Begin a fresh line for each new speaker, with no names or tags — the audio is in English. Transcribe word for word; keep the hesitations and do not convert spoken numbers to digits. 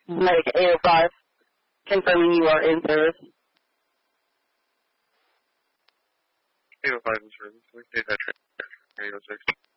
Medic eight oh five, confirming you are in service.
eight oh five in service. We take that train. eight oh six.